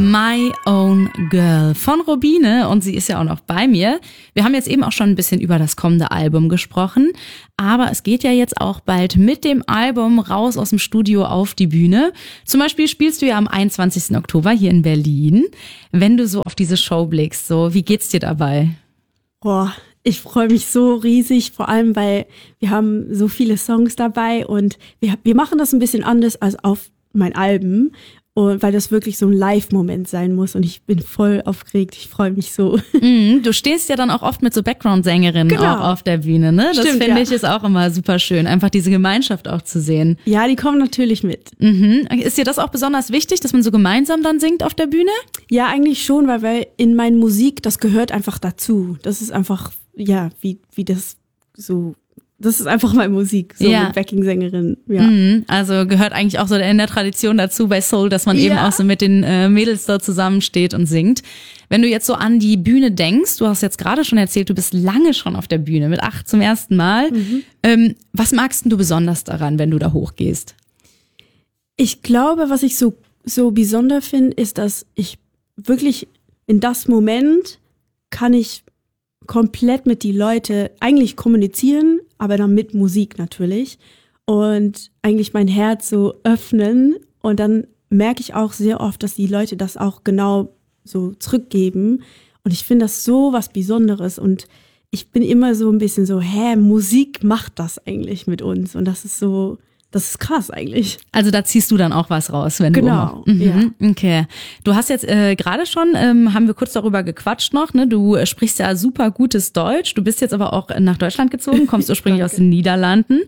My Own Girl von Robine und sie ist ja auch noch bei mir. Wir haben jetzt eben auch schon ein bisschen über das kommende Album gesprochen, aber es geht ja jetzt auch bald mit dem Album raus aus dem Studio auf die Bühne. Zum Beispiel spielst du ja am 21. Oktober hier in Berlin. Wenn du so auf diese Show blickst, so wie geht's dir dabei? Boah, ich freue mich so riesig, vor allem, weil wir haben so viele Songs dabei und wir machen das ein bisschen anders als auf mein Alben. Und weil das wirklich so ein Live-Moment sein muss und ich bin voll aufgeregt, ich freue mich so. Du stehst ja dann auch oft mit so Background-Sängerinnen auch auf der Bühne, ne? Das finde ich ist auch immer super schön, einfach diese Gemeinschaft auch zu sehen. Ja, die kommen natürlich mit. Ist dir das auch besonders wichtig, dass man so gemeinsam dann singt auf der Bühne? Ja, eigentlich schon, weil in meiner Musik, das gehört einfach dazu. Das ist einfach, ja, wie das so... Das ist einfach meine Musik, so mit Backing-Sängerin. Ja. Also gehört eigentlich auch so in der Tradition dazu bei Soul, dass man eben auch so mit den Mädels da zusammensteht und singt. Wenn du jetzt so an die Bühne denkst, du hast jetzt gerade schon erzählt, du bist lange schon auf der Bühne, mit 8 zum ersten Mal. Was magst denn du besonders daran, wenn du da hochgehst? Ich glaube, was ich so besonders finde, ist, dass ich wirklich in das Moment kann ich komplett mit die Leute eigentlich kommunizieren, aber dann mit Musik natürlich und eigentlich mein Herz so öffnen und dann merke ich auch sehr oft, dass die Leute das auch genau so zurückgeben und ich finde das so was Besonderes und ich bin immer so ein bisschen so, Musik macht das eigentlich mit uns und das ist krass eigentlich. Also da ziehst du dann auch was raus, wenn du Okay. Du hast jetzt gerade schon, haben wir kurz darüber gequatscht noch, ne? Du sprichst ja super gutes Deutsch. Du bist jetzt aber auch nach Deutschland gezogen, kommst ursprünglich aus den Niederlanden,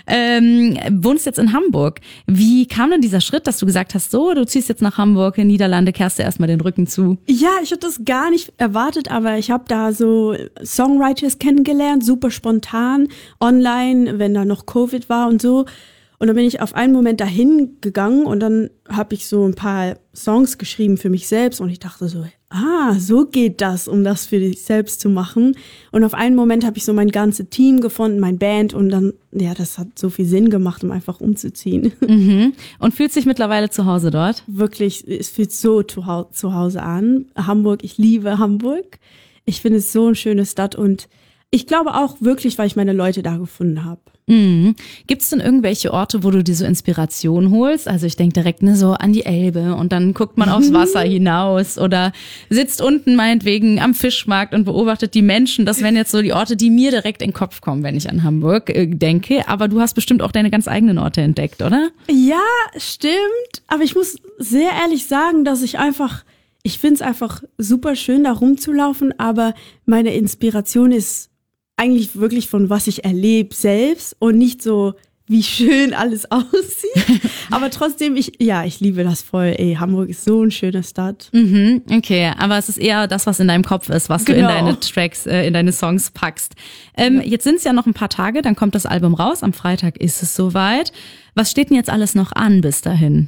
wohnst jetzt in Hamburg. Wie kam denn dieser Schritt, dass du gesagt hast, so, du ziehst jetzt nach Hamburg, in Niederlande, kehrst du erstmal den Rücken zu? Ja, ich habe das gar nicht erwartet, aber ich habe da so Songwriters kennengelernt, super spontan, online, wenn da noch Covid war und so. Und dann bin ich auf einen Moment dahin gegangen und dann habe ich so ein paar Songs geschrieben für mich selbst und ich dachte so, so geht das, um das für dich selbst zu machen. Und auf einen Moment habe ich so mein ganzes Team gefunden, mein Band und dann, das hat so viel Sinn gemacht, um einfach umzuziehen. Und fühlt sich mittlerweile zu Hause dort? Wirklich, es fühlt so zu Hause an. Hamburg, ich liebe Hamburg. Ich finde es so eine schöne Stadt und ich glaube auch wirklich, weil ich meine Leute da gefunden habe. Gibt es denn irgendwelche Orte, wo du dir so Inspiration holst? Also ich denke direkt so an die Elbe und dann guckt man aufs Wasser hinaus oder sitzt unten meinetwegen am Fischmarkt und beobachtet die Menschen. Das wären jetzt so die Orte, die mir direkt in den Kopf kommen, wenn ich an Hamburg denke. Aber du hast bestimmt auch deine ganz eigenen Orte entdeckt, oder? Ja, stimmt. Aber ich muss sehr ehrlich sagen, dass ich finde es einfach super schön, da rumzulaufen. Aber meine Inspiration ist eigentlich wirklich von was ich erlebe selbst und nicht so, wie schön alles aussieht. Aber trotzdem, ich liebe das voll. Hamburg ist so eine schöne Stadt. Okay, aber es ist eher das, was in deinem Kopf ist, was du in deine Tracks, in deine Songs packst. Jetzt sind es ja noch ein paar Tage, dann kommt das Album raus. Am Freitag ist es soweit. Was steht denn jetzt alles noch an bis dahin?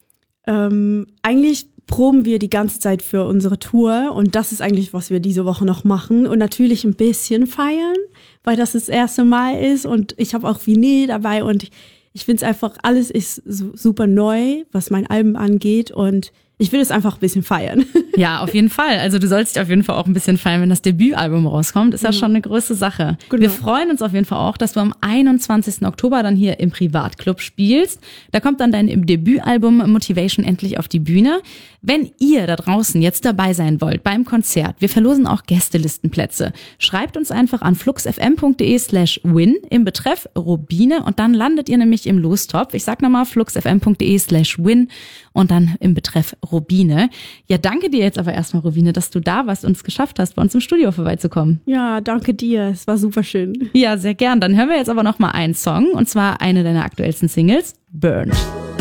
Eigentlich proben wir die ganze Zeit für unsere Tour und das ist eigentlich, was wir diese Woche noch machen und natürlich ein bisschen feiern, weil das erste Mal ist und ich habe auch Vinyl dabei und ich finde es einfach, alles ist super neu, was mein Album angeht und ich will es einfach ein bisschen feiern. Ja, auf jeden Fall. Also du sollst dich auf jeden Fall auch ein bisschen feiern, wenn das Debütalbum rauskommt. Ist ja schon eine große Sache. Genau. Wir freuen uns auf jeden Fall auch, dass du am 21. Oktober dann hier im Privatclub spielst. Da kommt dann dein Debütalbum Motivation endlich auf die Bühne. Wenn ihr da draußen jetzt dabei sein wollt beim Konzert, wir verlosen auch Gästelistenplätze. Schreibt uns einfach an fluxfm.de/win im Betreff Robine und dann landet ihr nämlich im Lostopf. Ich sag nochmal fluxfm.de/win und dann im Betreff Robine. Ja, danke dir jetzt aber erstmal, Robine, dass du da warst und es geschafft hast, bei uns im Studio vorbeizukommen. Ja, danke dir. Es war super schön. Ja, sehr gern. Dann hören wir jetzt aber noch mal einen Song und zwar eine deiner aktuellsten Singles, Burned.